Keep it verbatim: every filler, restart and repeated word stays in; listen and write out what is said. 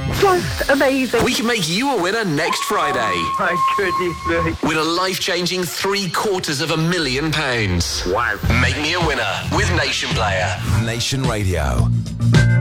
Just amazing. We can make you a winner next Friday. Oh, my goodness me. Win a life-changing three quarters of a million pounds. Wow. Make me a winner with Nation Player. Nation Radio.